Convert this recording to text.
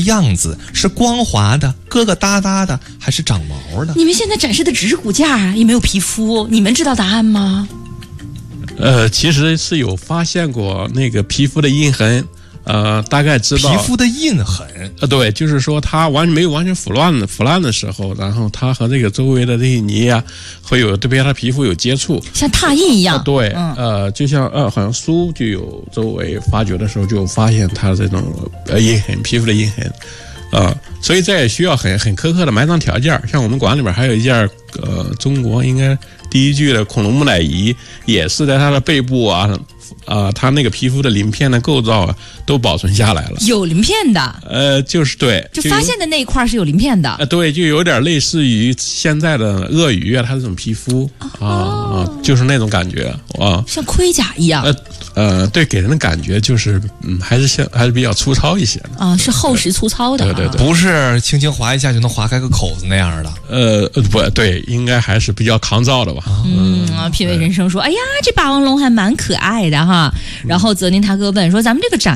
样子？是光滑的、疙疙瘩瘩的，还是长毛的？ 你们现在展示的只是骨架，也没有皮肤，你们知道答案吗？ 其实是有发现过那个皮肤的印痕。大概知道皮肤的印痕， 对，就是说它没有完全腐烂的时候，然后它和这个周围的这些泥啊，会有对它皮肤有接触， 像拓印一样。 对，就像好像书就有周围发掘的时候就发现它这种印痕，皮肤的印痕，所以这也需要很苛刻的埋葬条件。像我们馆里边还有一件中国应该第一具的恐龙木乃伊，也是在它的背部它那个皮肤的鳞片的构造都保存下来了， 有鳞片的， 就是对， 就发现的那一块是有鳞片的， 对，就有点类似于现在的鳄鱼它这种皮肤就是那种感觉像盔甲一样， 对，给人的感觉就是还是比较粗糙一些的是厚实粗糙的， 对， 不是轻轻划一下就能划开个口子那样的， 不对，应该还是比较抗造的吧。 品味人生说，哎呀，这霸王龙还蛮可爱的哈。然后泽宁他哥问说，咱们这个展